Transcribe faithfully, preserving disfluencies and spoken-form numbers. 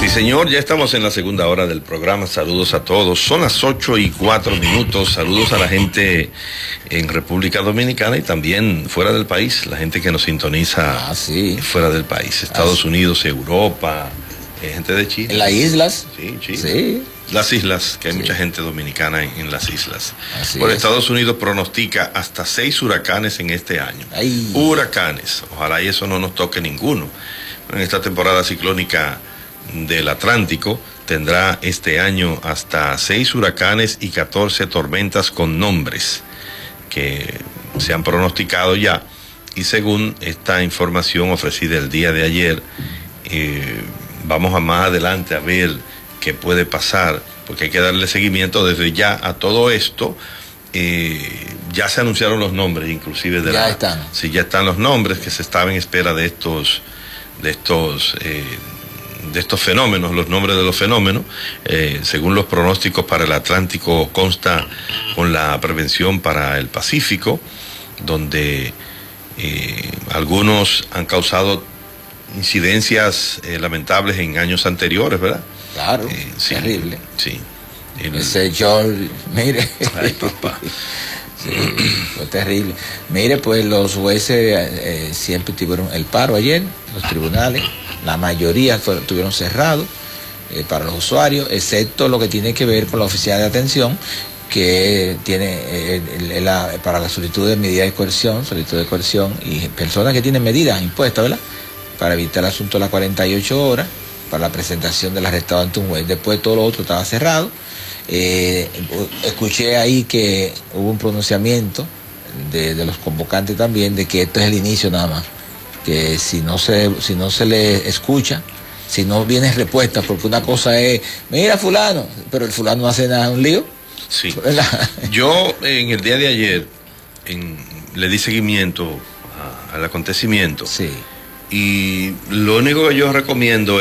Sí, señor, ya estamos en la segunda hora del programa. Saludos a todos. Son las ocho y cuatro minutos. Saludos a la gente en República Dominicana y también fuera del país, la gente que nos sintoniza ah, sí. fuera del país, Estados ah, Unidos, Europa, eh, gente de Chile. ¿En las islas? Sí, Chile. Sí. Las islas, que hay sí. mucha gente dominicana en, en las islas. Así Por es. Estados Unidos pronostica hasta seis huracanes en este año. Ay. Huracanes. Ojalá y eso no nos toque ninguno. En esta temporada ciclónica del Atlántico tendrá este año hasta seis huracanes y catorce tormentas con nombres que se han pronosticado ya, y según esta información ofrecida el día de ayer, eh, vamos a más adelante a ver qué puede pasar, porque hay que darle seguimiento desde ya a todo esto. Eh, ya se anunciaron los nombres, inclusive de ya la, están. Sí, ya están los nombres que se estaban en espera de estos de estos eh, de estos fenómenos, los nombres de los fenómenos. Eh, según los pronósticos para el Atlántico, consta con la prevención para el Pacífico, donde eh, algunos han causado incidencias eh, lamentables en años anteriores, ¿verdad? Claro, eh, sí, terrible. Sí. El... Ese George, mire. Ay, papá. Sí, fue terrible. Mire, pues los jueces eh, siempre tuvieron el paro ayer, los tribunales, la mayoría fueron, tuvieron cerrado eh, para los usuarios, excepto lo que tiene que ver con la oficina de atención, que tiene eh, el, el, la, para la solicitud de medida de coerción, solicitud de coerción, y personas que tienen medidas impuestas, ¿verdad? Para evitar el asunto de las cuarenta y ocho horas, para la presentación del arrestado ante un juez. Después todo lo otro estaba cerrado. Eh, escuché ahí que hubo un pronunciamiento de, de los convocantes también de que esto es el inicio nada más, que si no se si no se le escucha, si no viene respuesta, porque una cosa es mira fulano, pero el fulano no hace nada, un lío. Sí. Yo en el día de ayer en, le di seguimiento a, al acontecimiento. Sí. Y lo único que yo recomiendo